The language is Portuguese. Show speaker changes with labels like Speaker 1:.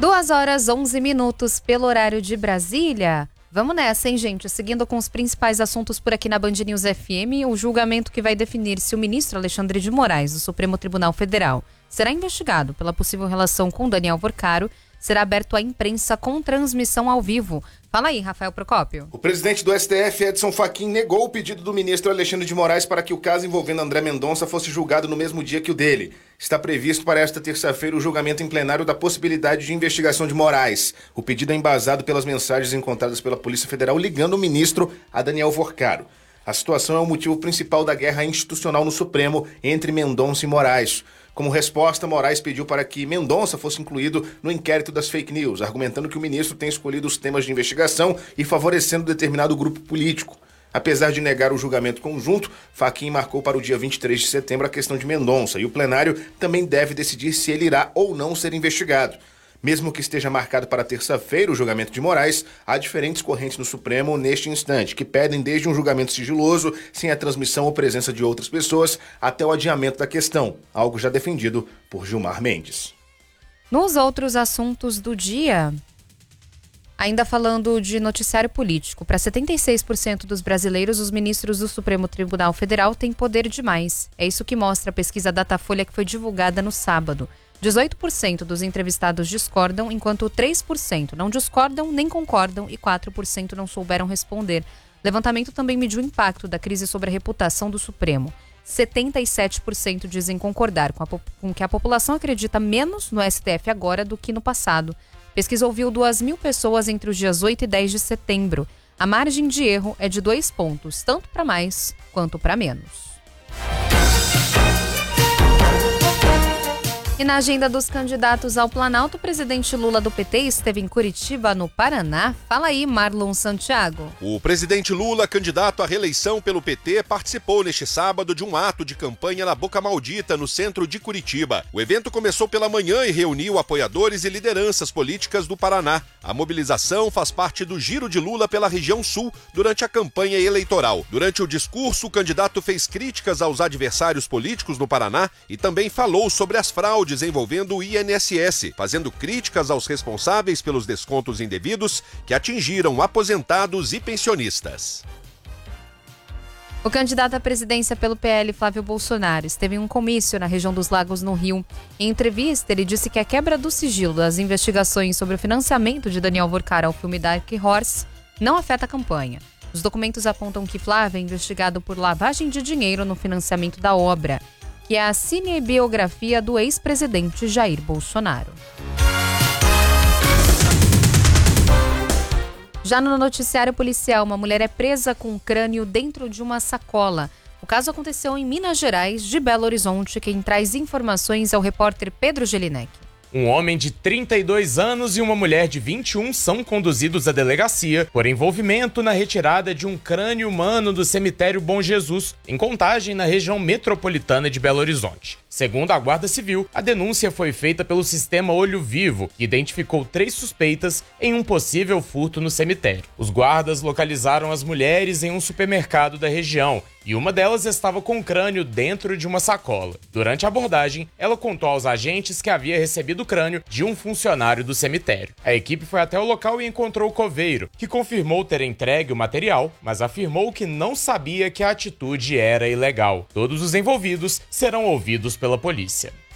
Speaker 1: 2h11 pelo horário de Brasília. Vamos nessa, hein, gente? Seguindo com os principais assuntos por aqui na Band News FM, o julgamento que vai definir se o ministro Alexandre de Moraes, do Supremo Tribunal Federal, será investigado pela possível relação com Daniel Vorcaro, será aberto à imprensa com transmissão ao vivo. Fala aí, Rafael Procópio.
Speaker 2: O presidente do STF, Edson Fachin, negou o pedido do ministro Alexandre de Moraes para que o caso envolvendo André Mendonça fosse julgado no mesmo dia que o dele. Está previsto para esta terça-feira o julgamento em plenário da possibilidade de investigação de Moraes. O pedido é embasado pelas mensagens encontradas pela Polícia Federal ligando o ministro a Daniel Vorcaro. A situação é o motivo principal da guerra institucional no Supremo entre Mendonça e Moraes. Como resposta, Moraes pediu para que Mendonça fosse incluído no inquérito das fake news, argumentando que o ministro tem escolhido os temas de investigação e favorecendo determinado grupo político. Apesar de negar o julgamento conjunto, Fachin marcou para o dia 23 de setembro a questão de Mendonça e o plenário também deve decidir se ele irá ou não ser investigado. Mesmo que esteja marcado para terça-feira o julgamento de Moraes, há diferentes correntes no Supremo neste instante, que pedem desde um julgamento sigiloso, sem a transmissão ou presença de outras pessoas, até o adiamento da questão, algo já defendido por Gilmar Mendes.
Speaker 1: Nos outros assuntos do dia, ainda falando de noticiário político, para 76% dos brasileiros, os ministros do Supremo Tribunal Federal têm poder demais. É isso que mostra a pesquisa Datafolha que foi divulgada no sábado. 18% dos entrevistados discordam, enquanto 3% não discordam nem concordam e 4% não souberam responder. O levantamento também mediu o impacto da crise sobre a reputação do Supremo. 77% dizem concordar com que a população acredita menos no STF agora do que no passado. A pesquisa ouviu 2.000 pessoas entre os dias 8 e 10 de setembro. A margem de erro é de 2 pontos, tanto para mais quanto para menos. E na agenda dos candidatos ao Planalto, o presidente Lula do PT esteve em Curitiba, no Paraná. Fala aí, Marlon Santiago.
Speaker 3: O presidente Lula, candidato à reeleição pelo PT, participou neste sábado de um ato de campanha na Boca Maldita, no centro de Curitiba. O evento começou pela manhã e reuniu apoiadores e lideranças políticas do Paraná. A mobilização faz parte do giro de Lula pela região sul durante a campanha eleitoral. Durante o discurso, o candidato fez críticas aos adversários políticos no Paraná e também falou sobre as fraudes envolvendo o INSS, fazendo críticas aos responsáveis pelos descontos indevidos que atingiram aposentados e pensionistas.
Speaker 1: O candidato à presidência pelo PL, Flávio Bolsonaro, esteve em um comício na região dos Lagos, no Rio. Em entrevista, ele disse que a quebra do sigilo das investigações sobre o financiamento de Daniel Vorcaro ao filme Dark Horse não afeta a campanha. Os documentos apontam que Flávio é investigado por lavagem de dinheiro no financiamento da obra, que é a cinebiografia do ex-presidente Jair Bolsonaro. Já no noticiário policial, uma mulher é presa com um crânio dentro de uma sacola. O caso aconteceu em Minas Gerais, de Belo Horizonte. Quem traz informações é o repórter Pedro Gelinek.
Speaker 4: Um homem de 32 anos e uma mulher de 21 são conduzidos à delegacia por envolvimento na retirada de um crânio humano do cemitério Bom Jesus, em Contagem, na região metropolitana de Belo Horizonte. Segundo a Guarda Civil, a denúncia foi feita pelo sistema Olho Vivo, que identificou 3 suspeitas em um possível furto no cemitério. Os guardas localizaram as mulheres em um supermercado da região e uma delas estava com o crânio dentro de uma sacola. Durante a abordagem, ela contou aos agentes que havia recebido o crânio de um funcionário do cemitério. A equipe foi até o local e encontrou o coveiro, que confirmou ter entregue o material, mas afirmou que não sabia que a atitude era ilegal. Todos os envolvidos serão ouvidos pela polícia.